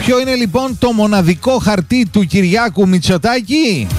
Ποιο είναι λοιπόν το μοναδικό χαρτί του Κυριάκου Μητσοτάκη?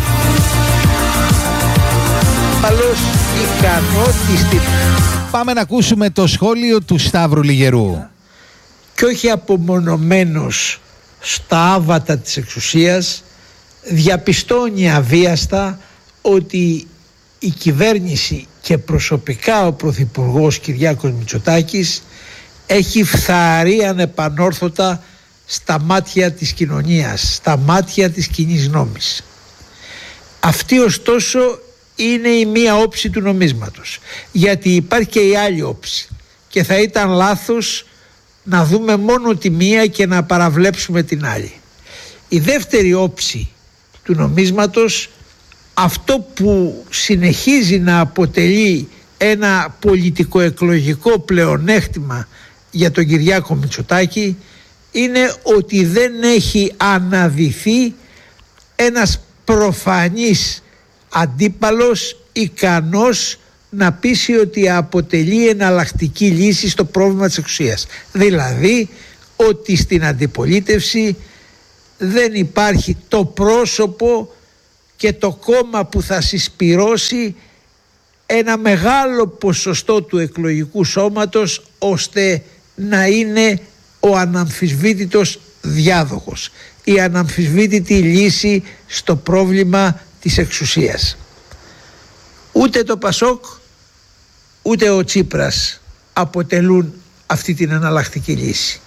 Καλώς ικανότιστη. Πάμε να ακούσουμε το σχόλιο του Σταύρου Λιγερού. Και όχι απομονωμένος στα άβατα της εξουσίας, διαπιστώνει αβίαστα ότι η κυβέρνηση και προσωπικά ο Πρωθυπουργός Κυριάκος Μητσοτάκης έχει φθαρεί ανεπανόρθωτα στα μάτια της κοινωνίας, στα μάτια της κοινής γνώμης. Αυτή ωστόσο είναι η μία όψη του νομίσματος, γιατί υπάρχει και η άλλη όψη και θα ήταν λάθος να δούμε μόνο τη μία και να παραβλέψουμε την άλλη. Η δεύτερη όψη του νομίσματος, αυτό που συνεχίζει να αποτελεί ένα πολιτικοεκλογικό πλεονέκτημα για τον Κυριάκο Μητσοτάκη, είναι ότι δεν έχει αναδυθεί ένας προφανής αντίπαλος ικανός να πείσει ότι αποτελεί εναλλακτική λύση στο πρόβλημα της εξουσίας. Δηλαδή ότι στην αντιπολίτευση δεν υπάρχει το πρόσωπο και το κόμμα που θα συσπυρώσει ένα μεγάλο ποσοστό του εκλογικού σώματος ώστε να είναι ο αναμφισβήτητος διάδοχος, η αναμφισβήτητη λύση στο πρόβλημα της εξουσίας. Ούτε το Πασόκ ούτε ο Τσίπρας αποτελούν αυτή την εναλλακτική λύση.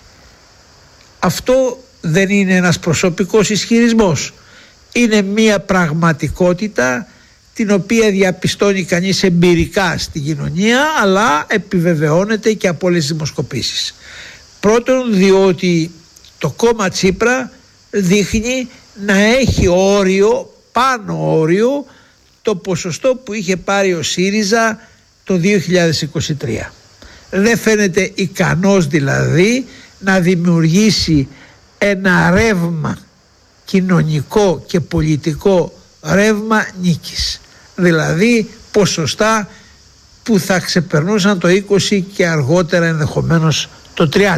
Αυτό δεν είναι ένας προσωπικός ισχυρισμός. Είναι μία πραγματικότητα την οποία διαπιστώνει κανείς εμπειρικά στην κοινωνία, αλλά επιβεβαιώνεται και από όλες τις δημοσκοπήσεις. Πρώτον, διότι το κόμμα Τσίπρα δείχνει να έχει όριο, πάνω όριο, το ποσοστό που είχε πάρει ο ΣΥΡΙΖΑ το 2023. Δεν φαίνεται ικανός δηλαδή να δημιουργήσει ένα ρεύμα κοινωνικό και πολιτικό ρεύμα νίκης. Δηλαδή ποσοστά που θα ξεπερνούσαν το 20 και αργότερα ενδεχομένως το 30.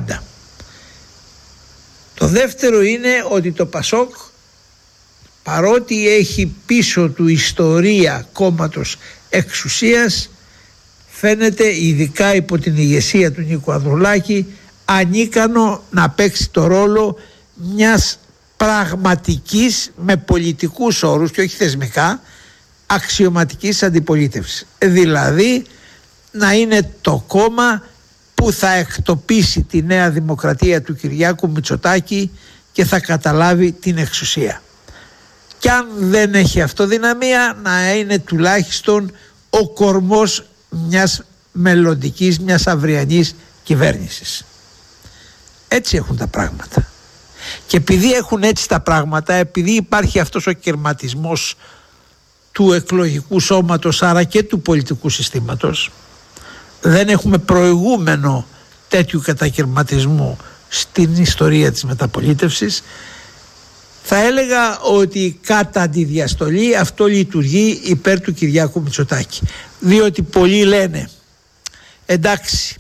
Το δεύτερο είναι ότι το Πασόκ, παρότι έχει πίσω του ιστορία κόμματος εξουσίας, φαίνεται ειδικά υπό την ηγεσία του Νίκου Ανδρουλάκη ανίκανο να παίξει το ρόλο μιας πραγματικής, με πολιτικούς όρους και όχι θεσμικά, αξιωματικής αντιπολίτευσης. Δηλαδή να είναι το κόμμα που θα εκτοπίσει τη Νέα Δημοκρατία του Κυριάκου Μητσοτάκη και θα καταλάβει την εξουσία. Κι αν δεν έχει αυτοδυναμία, να είναι τουλάχιστον ο κορμός μιας μελλοντικής, μιας αυριανής κυβέρνησης. Έτσι έχουν τα πράγματα. Και επειδή έχουν έτσι τα πράγματα, επειδή υπάρχει αυτός ο κερματισμός του εκλογικού σώματος, άρα και του πολιτικού συστήματος, δεν έχουμε προηγούμενο τέτοιου κατακερματισμού στην ιστορία της μεταπολίτευσης, θα έλεγα ότι κατά αντιδιαστολή αυτό λειτουργεί υπέρ του Κυριάκου Μητσοτάκη. Διότι πολλοί λένε, εντάξει,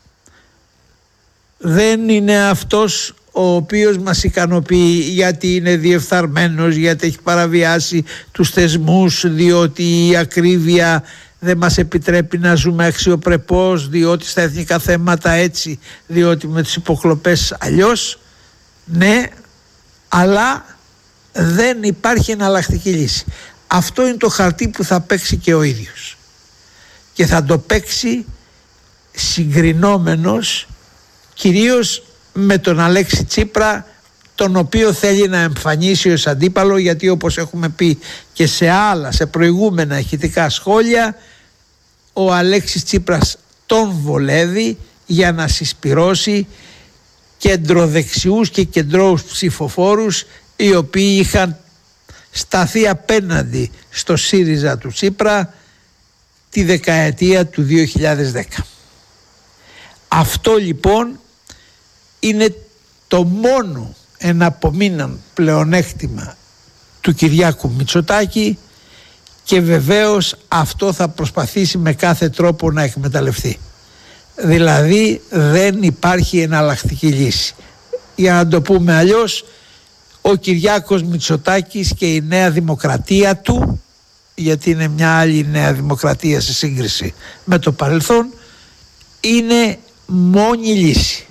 δεν είναι αυτός ο οποίος μας ικανοποιεί γιατί είναι διεφθαρμένος, γιατί έχει παραβιάσει τους θεσμούς, διότι η ακρίβεια δεν μας επιτρέπει να ζούμε αξιοπρεπώς, διότι στα εθνικά θέματα έτσι, διότι με τις υποκλοπές αλλιώς. Ναι, αλλά δεν υπάρχει εναλλακτική λύση. Αυτό είναι το χαρτί που θα παίξει και ο ίδιος. Και θα το παίξει συγκρινόμενος κυρίως με τον Αλέξη Τσίπρα, τον οποίο θέλει να εμφανίσει ως αντίπαλο, γιατί όπως έχουμε πει και σε προηγούμενα ηχητικά σχόλια, ο Αλέξης Τσίπρας τον βολεύει για να συσπυρώσει κεντροδεξιούς και κεντρώους ψηφοφόρους, οι οποίοι είχαν σταθεί απέναντι στο ΣΥΡΙΖΑ του Τσίπρα τη δεκαετία του 2010. Αυτό λοιπόν είναι το μόνο εναπομείναν πλεονέκτημα του Κυριάκου Μητσοτάκη και βεβαίως αυτό θα προσπαθήσει με κάθε τρόπο να εκμεταλλευτεί. Δηλαδή δεν υπάρχει εναλλακτική λύση. για να το πούμε αλλιώς, ο Κυριάκος Μητσοτάκης και η Νέα Δημοκρατία του, γιατί είναι μια άλλη Νέα Δημοκρατία σε σύγκριση με το παρελθόν, είναι μόνη λύση.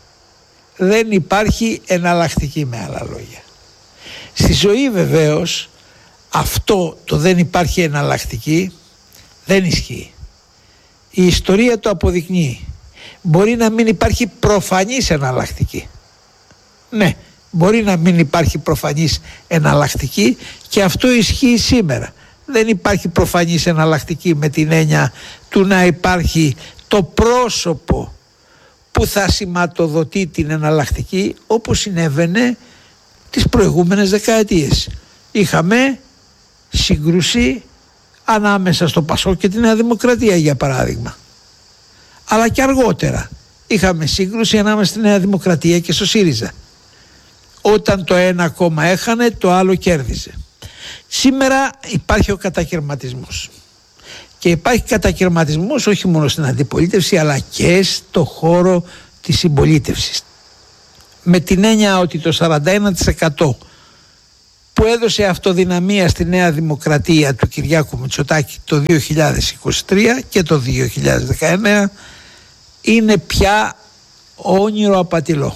Δεν υπάρχει εναλλακτική, με άλλα λόγια. Στη ζωή βεβαίως αυτό το δεν υπάρχει εναλλακτική δεν ισχύει. Η ιστορία το αποδεικνύει. Μπορεί να μην υπάρχει προφανής εναλλακτική. Ναι, μπορεί να μην υπάρχει προφανής εναλλακτική και αυτό ισχύει σήμερα. Δεν υπάρχει προφανής εναλλακτική με την έννοια του να υπάρχει το πρόσωπο που θα σηματοδοτεί την εναλλακτική, όπως συνέβαινε τις προηγούμενες δεκαετίες. Είχαμε σύγκρουση ανάμεσα στο ΠΑΣΟΚ και τη Νέα Δημοκρατία, για παράδειγμα. Αλλά και αργότερα είχαμε σύγκρουση ανάμεσα στη Νέα Δημοκρατία και στο ΣΥΡΙΖΑ. Όταν το ένα κόμμα έχανε, το άλλο κέρδιζε. Σήμερα υπάρχει ο κατακαιρματισμός. Και υπάρχει κατακαιρματισμός όχι μόνο στην αντιπολίτευση, αλλά και στο χώρο της συμπολίτευσης. Με την έννοια ότι το 41% που έδωσε αυτοδυναμία στη Νέα Δημοκρατία του Κυριάκου Μητσοτάκη το 2023 και το 2019 είναι πια όνειρο απατηλό.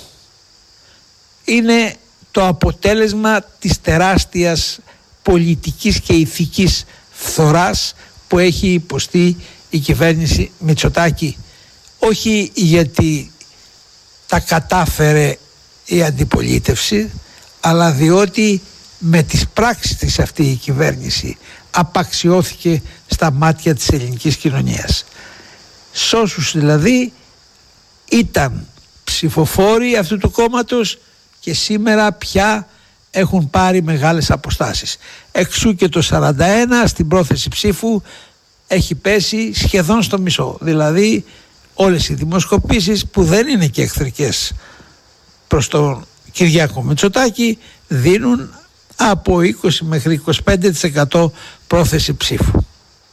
Είναι το αποτέλεσμα της τεράστιας πολιτικής και ηθικής φθοράς που έχει υποστεί η κυβέρνηση Μητσοτάκη, όχι γιατί τα κατάφερε η αντιπολίτευση, αλλά διότι με τις πράξεις της αυτή η κυβέρνηση απαξιώθηκε στα μάτια της ελληνικής κοινωνίας. Σ' όσους δηλαδή ήταν ψηφοφόροι αυτού του κόμματος και σήμερα πια έχουν πάρει μεγάλες αποστάσεις. Εξού και το 41 στην πρόθεση ψήφου έχει πέσει σχεδόν στο μισό. Δηλαδή όλες οι δημοσκοπήσεις, που δεν είναι και εχθρικές προς τον Κυριάκο Μητσοτάκη, δίνουν από 20 μέχρι 25% πρόθεση ψήφου.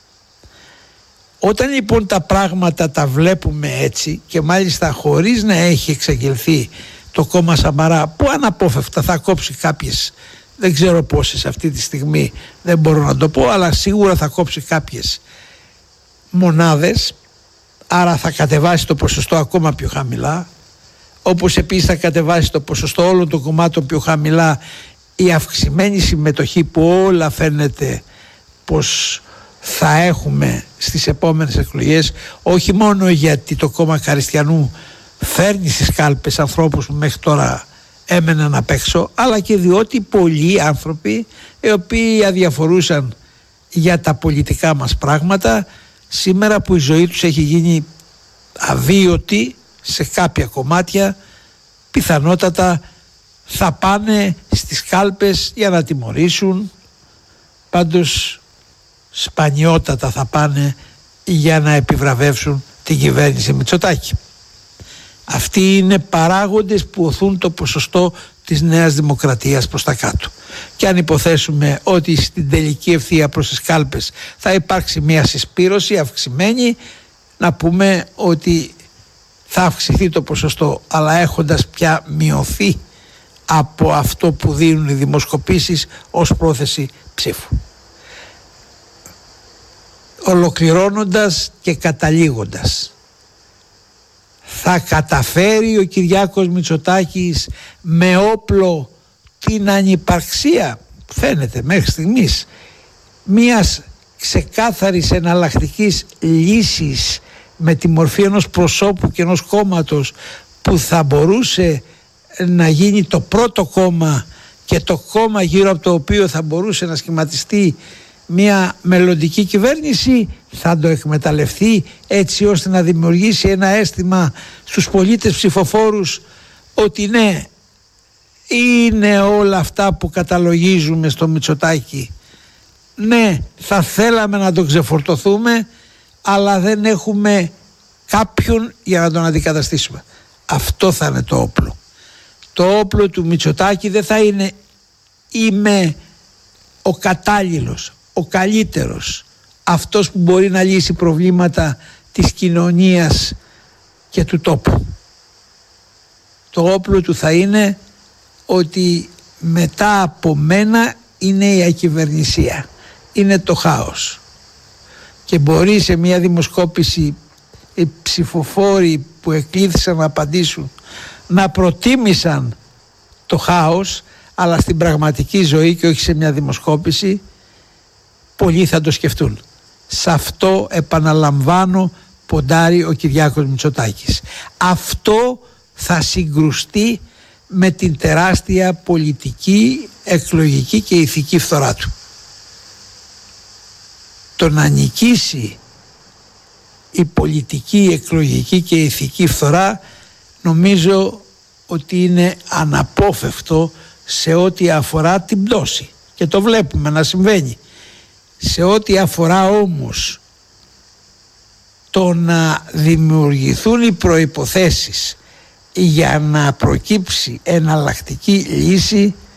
Όταν λοιπόν τα πράγματα τα βλέπουμε έτσι, και μάλιστα χωρίς να έχει εξαγγελθεί το κόμμα Σαμαρά, που αναπόφευκτα θα κόψει κάποιες, δεν ξέρω πόσες αυτή τη στιγμή, δεν μπορώ να το πω, αλλά σίγουρα θα κόψει κάποιες μονάδες, άρα θα κατεβάσει το ποσοστό ακόμα πιο χαμηλά, όπως επίσης θα κατεβάσει το ποσοστό όλων των κομμάτων πιο χαμηλά η αυξημένη συμμετοχή που όλα φαίνεται πως θα έχουμε στις επόμενες εκλογές, όχι μόνο γιατί το κόμμα Καριστιανού φέρνει στις κάλπες ανθρώπους που μέχρι τώρα έμεναν απ' έξω, αλλά και διότι πολλοί άνθρωποι οι οποίοι αδιαφορούσαν για τα πολιτικά μας πράγματα, σήμερα που η ζωή τους έχει γίνει αβίωτη σε κάποια κομμάτια, πιθανότατα θα πάνε στις κάλπες για να τιμωρήσουν, πάντως σπανιότατα θα πάνε για να επιβραβεύσουν την κυβέρνηση Μητσοτάκη. Αυτοί είναι παράγοντες που οθούν το ποσοστό της Νέας Δημοκρατίας προς τα κάτω. Και αν υποθέσουμε ότι στην τελική ευθεία προς τις κάλπες θα υπάρξει μια συσπήρωση αυξημένη, να πούμε ότι θα αυξηθεί το ποσοστό, αλλά έχοντας πια μειωθεί από αυτό που δίνουν οι δημοσκοπήσεις ως πρόθεση ψήφου. Ολοκληρώνοντας και καταλήγοντας, θα καταφέρει ο Κυριάκος Μητσοτάκης με όπλο την ανυπαρξία, φαίνεται μέχρι στιγμής, μιας ξεκάθαρης εναλλακτικής λύσης με τη μορφή ενός προσώπου και ενός κόμματος που θα μπορούσε να γίνει το πρώτο κόμμα και το κόμμα γύρω από το οποίο θα μπορούσε να σχηματιστεί μια μελλοντική κυβέρνηση? Θα το εκμεταλλευτεί έτσι ώστε να δημιουργήσει ένα αίσθημα στους πολίτες ψηφοφόρους ότι ναι, είναι όλα αυτά που καταλογίζουμε στο Μητσοτάκη, ναι, θα θέλαμε να τον ξεφορτωθούμε, αλλά δεν έχουμε κάποιον για να τον αντικαταστήσουμε. Αυτό θα είναι το όπλο. Το όπλο του Μητσοτάκη δεν θα είναι είμαι ο κατάλληλος, ο καλύτερος, αυτός που μπορεί να λύσει προβλήματα της κοινωνίας και του τόπου. το όπλο του θα είναι ότι μετά από μένα είναι η ακυβερνησία, είναι το χάος. Και μπορεί σε μια δημοσκόπηση οι ψηφοφόροι που εκλήθησαν να απαντήσουν να προτίμησαν το χάος, αλλά στην πραγματική ζωή και όχι σε μια δημοσκόπηση πολλοί θα το σκεφτούν. Σε αυτό, επαναλαμβάνω, ποντάρει ο Κυριάκος Μητσοτάκης. Αυτό θα συγκρουστεί με την τεράστια πολιτική, εκλογική και ηθική φθορά του. Το να νικήσει η πολιτική, εκλογική και ηθική φθορά νομίζω ότι είναι αναπόφευκτο σε ό,τι αφορά την πτώση, και το βλέπουμε να συμβαίνει. Σε ό,τι αφορά όμως το να δημιουργηθούν οι προϋποθέσεις για να προκύψει εναλλακτική λύση,